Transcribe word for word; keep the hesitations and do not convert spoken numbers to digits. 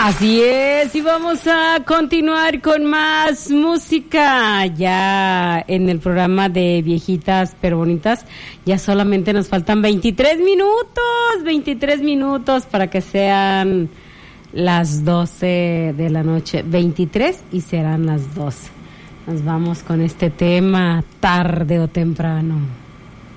Así es, y vamos a continuar con más música ya en el programa de Viejitas pero Bonitas. Ya solamente nos faltan veintitrés minutos, veintitrés minutos para que sean las doce de la noche, veintitrés y serán las doce. Nos vamos con este tema tarde o temprano.